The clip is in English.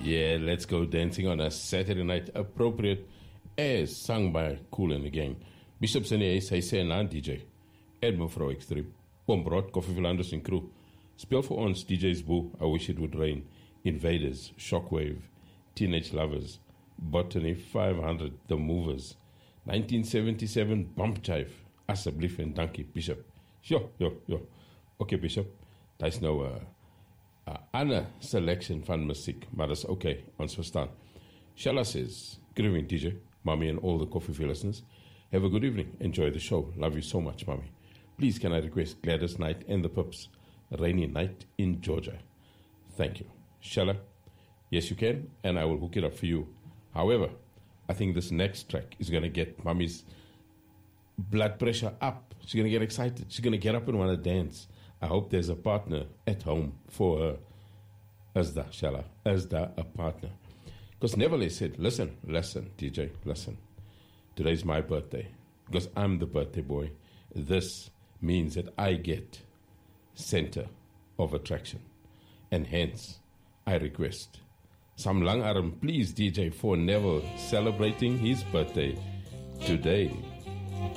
Yeah, let's go dancing on a Saturday night, appropriate as sung by Kool and the Gang. Bishop Sene hy sê na DJ. En mevrou Extreme. Pombrot, Koffie Villanders en crew. Speel vir ons DJ's Boo, I Wish It Would Rain, Invaders, Shockwave, Teenage Lovers, Botany 500, The Movers, 1977 Bump Jive, asseblief en dankie Bishop. Jo. Okay Bishop, daar is nou ander selection van muziek, maar dat is okay, ons verstaan. Shella says, good evening DJ, Mommy and all the Coffee Field listeners. Have a good evening, enjoy the show, love you so much Mommy. Please can I request Gladys Knight and the Pips, Rainy Night in Georgia. Thank you. Shella, yes you can, and I will hook it up for you. However, I think this next track is going to get Mommy's blood pressure up. She's going to get excited. She's going to get up and want to dance. I hope there's a partner at home for her. Asda, Shella. Asda, a partner. Because Neville said, listen, DJ, listen. Today's my birthday. Because I'm the birthday boy. This means that I get center of attraction. And hence, I request some long arm, please, DJ, for Neville celebrating his birthday today.